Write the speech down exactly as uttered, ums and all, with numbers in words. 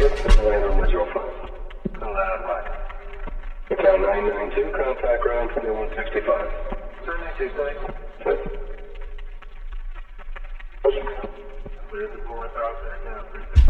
land on with your phone. Loud mic. Account nine nine two, contact ground twenty-one sixty-five. seven nine two, seven. Clear the four thousand account.